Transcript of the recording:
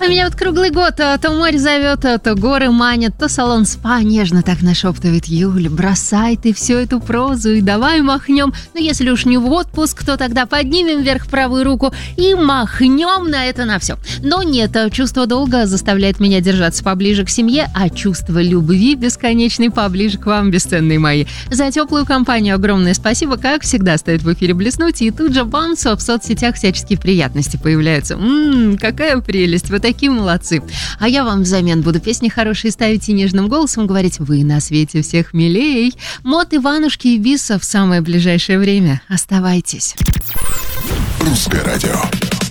А меня вот круглый год то море зовет, то горы манят, то салон спа нежно так нашептывает: Юля, бросай ты всю эту прозу и давай махнем. Ну, если уж не в отпуск, то тогда поднимем вверх правую руку и махнем на это на все. Но нет, чувство долга заставляет меня держаться поближе к семье, а чувство любви бесконечной поближе к вам, бесценные мои. За теплую компанию огромное спасибо. Как всегда, стоит в эфире блеснуть, и тут же бам, в соцсетях всяческие приятности появляются. Какая прелесть, вы такие молодцы. А я вам взамен буду песни хорошие ставить и нежным голосом говорить: вы на свете всех милей. Мот, Иванушки и Биса в самое ближайшее время. Оставайтесь. Русское радио.